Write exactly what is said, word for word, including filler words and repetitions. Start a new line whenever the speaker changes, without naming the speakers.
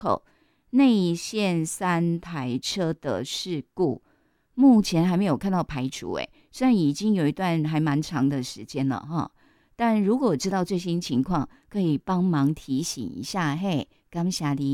口内线三台车的事故，目前还没有看到排除，哎，虽然已经有一段还蛮长的时间了哈，但如果知道最新情况，可以帮忙提醒一下，嘿，感谢你。